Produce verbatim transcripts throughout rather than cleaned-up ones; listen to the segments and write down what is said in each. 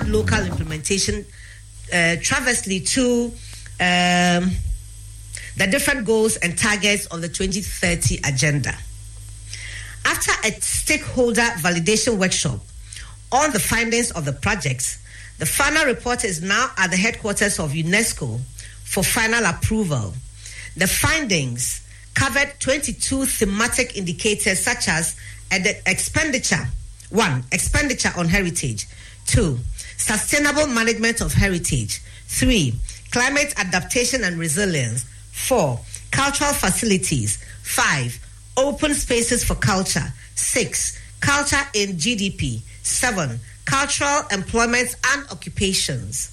and local implementation uh, transversely to um, the different goals and targets of the twenty thirty agenda. After a stakeholder validation workshop on the findings of the projects, the final report is now at the headquarters of UNESCO for final approval. The findings covered twenty-two thematic indicators such as expenditure, one, expenditure on heritage, two, sustainable management of heritage, three, climate adaptation and resilience, four, cultural facilities, five, open spaces for culture, six, culture in G D P, seven, cultural employment and occupations,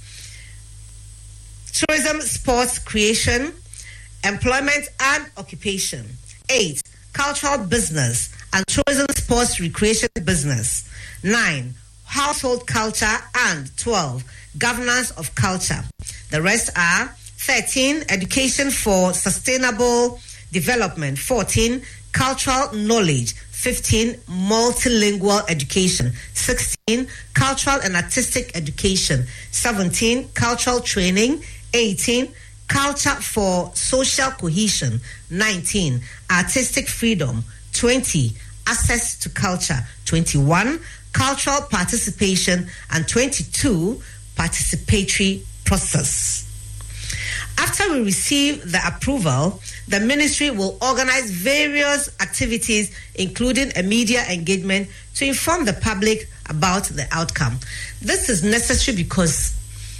tourism, sports, creation, employment and occupation, eight, cultural business and tourism, sports, recreation business, nine, household culture, and twelve, governance of culture. The rest are thirteen, education for sustainable development, fourteen, cultural knowledge, fifteen, multilingual education, sixteen, cultural and artistic education, seventeen, cultural training, eighteen, culture for social cohesion, nineteen, artistic freedom, twenty, access to culture, twenty-one, cultural participation, and twenty-two, participatory process. After we receive the approval, the ministry will organize various activities, including a media engagement, to inform the public about the outcome. This is necessary because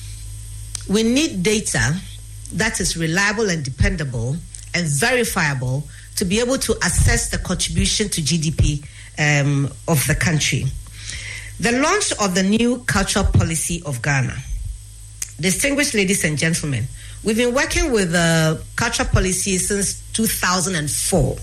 we need data that is reliable and dependable and verifiable to be able to assess the contribution to G D P um, of the country. The launch of the new cultural policy of Ghana. Distinguished ladies and gentlemen, we've been working with the cultural policy since two thousand four.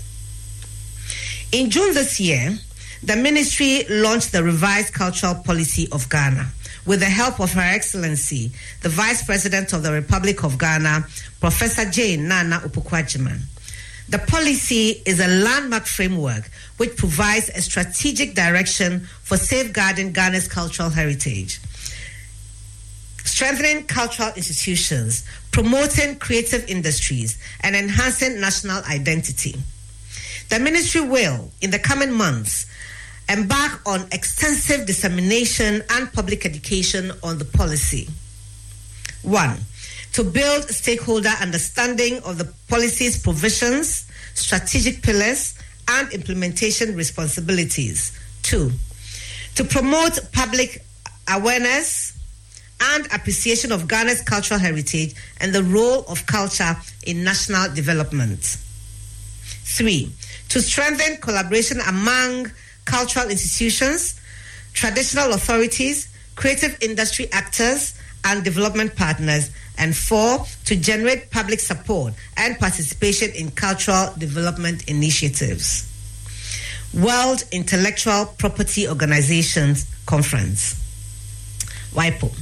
In June this year, the ministry launched the revised cultural policy of Ghana with the help of Her Excellency, the Vice President of the Republic of Ghana, Professor Jane Nana Opoku-Agyeman. The policy is a landmark framework which provides a strategic direction for safeguarding Ghana's cultural heritage, strengthening cultural institutions, promoting creative industries, and enhancing national identity. The ministry will, in the coming months, embark on extensive dissemination and public education on the policy. One, to build stakeholder understanding of the policy's provisions, strategic pillars, and implementation responsibilities. Two, to promote public awareness and appreciation of Ghana's cultural heritage and the role of culture in national development. Three, to strengthen collaboration among cultural institutions, traditional authorities, creative industry actors, and development partners. And four, to generate public support and participation in cultural development initiatives. World Intellectual Property Organizations Conference, WIPO.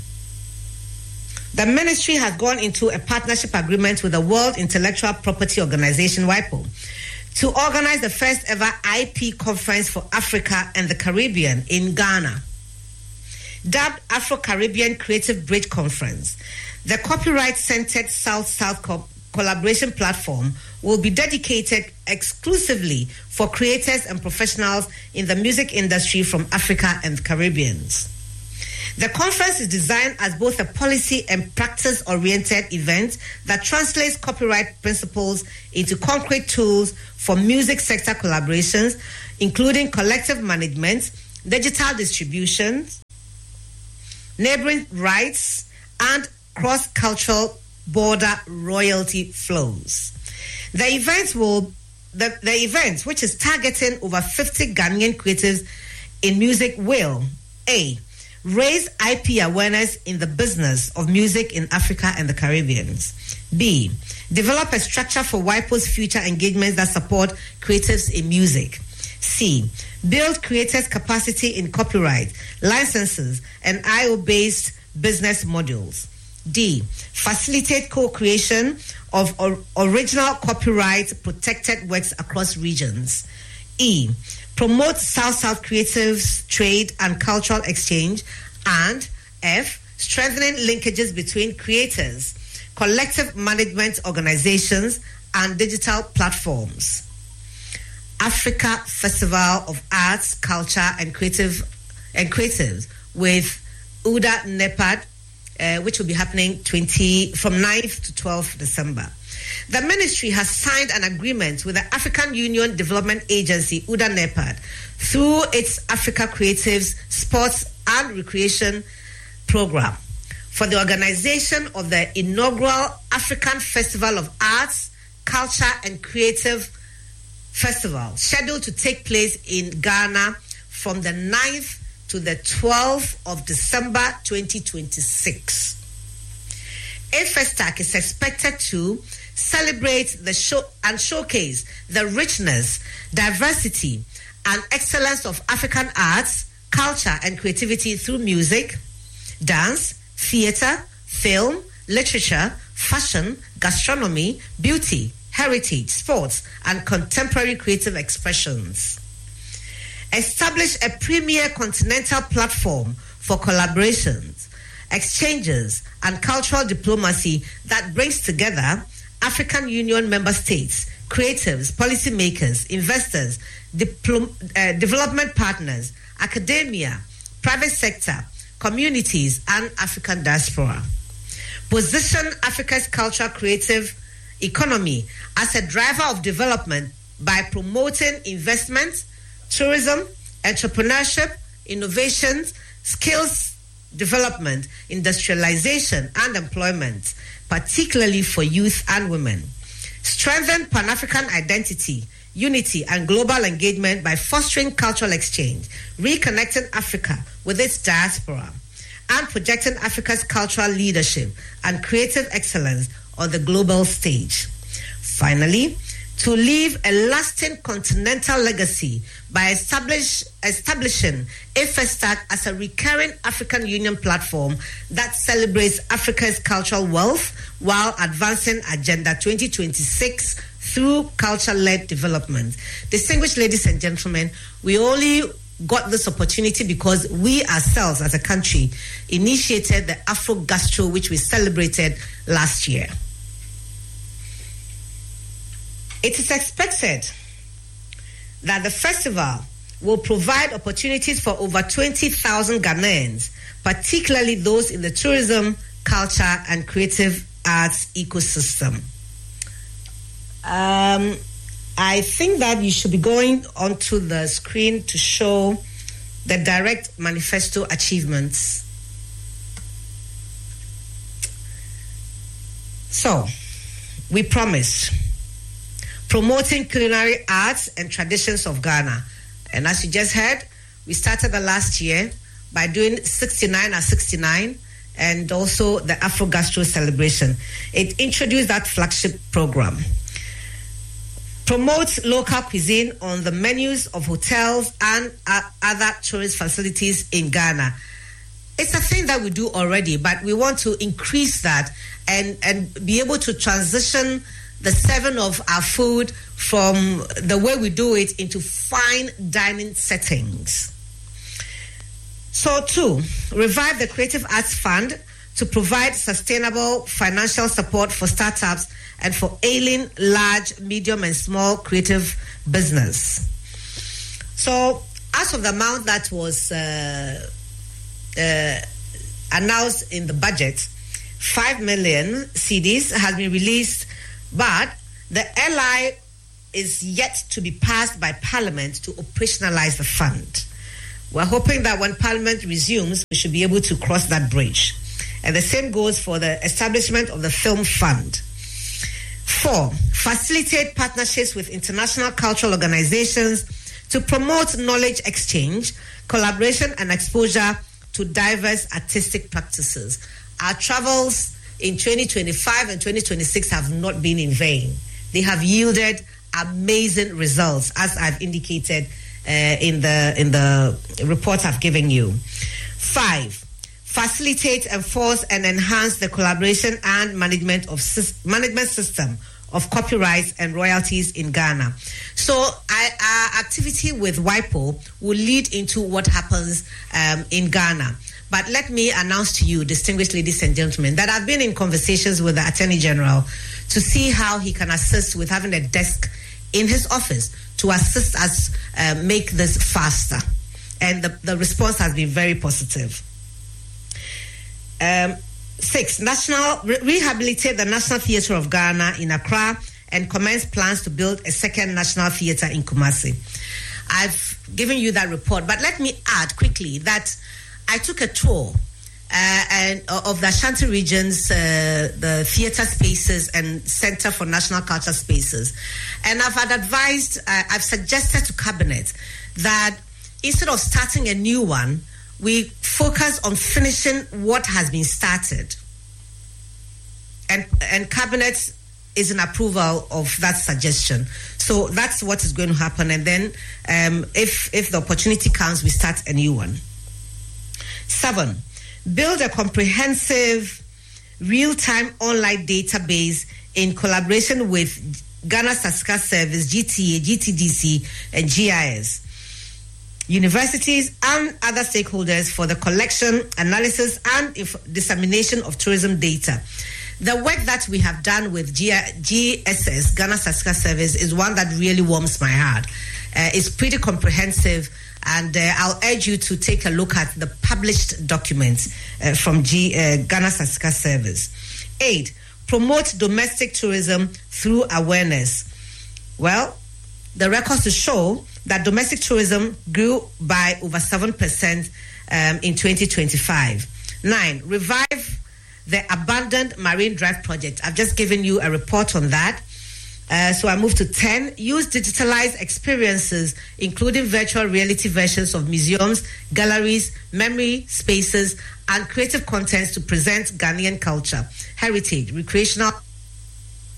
The ministry has gone into a partnership agreement with the World Intellectual Property Organization, WIPO, to organize the first ever I P conference for Africa and the Caribbean in Ghana. Dubbed Afro-Caribbean Creative Bridge Conference, the copyright-centered South-South co- collaboration platform will be dedicated exclusively for creators and professionals in the music industry from Africa and the Caribbean. The conference is designed as both a policy and practice-oriented event that translates copyright principles into concrete tools for music sector collaborations, including collective management, digital distribution, neighboring rights, and cross-cultural border royalty flows. The event will the, the event, which is targeting over fifty Ghanaian creatives in music, will A, raise I P awareness in the business of music in Africa and the Caribbean. B, develop a structure for WIPO's future engagements that support creatives in music. C, build creators' capacity in copyright, licenses, and I O-based business models. D, facilitate co-creation of or- original copyright-protected works across regions. E, promote South-South creatives, trade, and cultural exchange. And F. Strengthening linkages between creators, collective management organizations, and digital platforms. Africa Festival of Arts, Culture, and Creative and Creatives with U D A NEPAD, uh, which will be happening twenty from ninth to twelfth December. The ministry has signed an agreement with the African Union Development Agency, U D A NEPAD, through its Africa Creatives Sports and Recreation Program for the organization of the inaugural African Festival of Arts, Culture, and Creative Festival, scheduled to take place in Ghana from the ninth to the twelfth of December twenty twenty-six. AFESTAC is expected to celebrate the show and showcase the richness, diversity, and excellence of African arts, culture, and creativity through music, dance, theater, film, literature, fashion, gastronomy, beauty, heritage, sports, and contemporary creative expressions. Establish a premier continental platform for collaborations, exchanges, and cultural diplomacy that brings together African Union member states, creatives, policymakers, investors, diplom- uh, development partners, academia, private sector, communities, and African diaspora. Position Africa's cultural creative economy as a driver of development by promoting investment, tourism, entrepreneurship, innovations, skills development, industrialization, and employment, particularly for youth and women. Strengthen Pan-African identity, unity, and global engagement by fostering cultural exchange, reconnecting Africa with its diaspora, and projecting Africa's cultural leadership and creative excellence on the global stage. Finally, to leave a lasting continental legacy by establish, establishing AFESTAC as a recurring African Union platform that celebrates Africa's cultural wealth while advancing Agenda twenty twenty-six through culture-led development. Distinguished ladies and gentlemen, we only got this opportunity because we ourselves as a country initiated the Afro Gastro, which we celebrated last year. It is expected that the festival will provide opportunities for over twenty thousand Ghanaians, particularly those in the tourism, culture, and creative arts ecosystem. Um, I think that you should be going onto the screen to show the direct manifesto achievements. So, we promised promoting culinary arts and traditions of Ghana. And as you just heard, we started the last year by doing sixty-nine at sixty-nine and also the Afro Gastro celebration. It introduced that flagship program. Promotes local cuisine on the menus of hotels and uh, other tourist facilities in Ghana. It's a thing that we do already, but we want to increase that and, and be able to transition the serving of our food from the way we do it into fine dining settings. So, two, revive the Creative Arts Fund to provide sustainable financial support for startups and for ailing large, medium, and small creative business. So, out of the amount that was uh, uh, announced in the budget, five million C Ds has been released, but the L I is yet to be passed by Parliament to operationalize the fund. We're hoping that when Parliament resumes, we should be able to cross that bridge. And the same goes for the establishment of the Film Fund. Four, facilitate partnerships with international cultural organizations to promote knowledge exchange, collaboration, and exposure to diverse artistic practices. Our travels in twenty twenty-five and twenty twenty-six have not been in vain. They have yielded amazing results, as I've indicated uh, in the in the report I've given you. Five, facilitate, enforce, and enhance the collaboration and management of management system of copyrights and royalties in Ghana. So I, our activity with WIPO will lead into what happens um, in Ghana. But let me announce to you, distinguished ladies and gentlemen, that I've been in conversations with the Attorney General to see how he can assist with having a desk in his office to assist us uh, make this faster. And the, the response has been very positive. Um, six, national re- rehabilitate the National Theatre of Ghana in Accra and commence plans to build a second national theatre in Kumasi. I've given you that report, but let me add quickly that I took a tour uh, and uh, of the Ashanti region's uh, the theatre spaces and Center for National Culture Spaces, and I've had advised, uh, I've suggested to Cabinet that instead of starting a new one, we focus on finishing what has been started, and and Cabinet is in approval of that suggestion. So that's what is going to happen, and then um, if if the opportunity comes, we start a new one. Seven, build a comprehensive real-time online database in collaboration with Ghana Statistical Service, G T A, G T D C, and G I S, universities, and other stakeholders for the collection, analysis, and if dissemination of tourism data. The work that we have done with G S S, Ghana Statistical Service, is one that really warms my heart. Uh, it's pretty comprehensive, and uh, I'll urge you to take a look at the published documents uh, from G, uh, Ghana Statistical Service. Eight, promote domestic tourism through awareness. Well, the records to show that domestic tourism grew by over seven percent um, in twenty twenty-five. Nine, revive the abandoned Marine Drive project. I've just given you a report on that. Uh, so I move to ten. Use digitalized experiences, including virtual reality versions of museums, galleries, memory spaces, and creative contents to present Ghanaian culture, heritage, recreational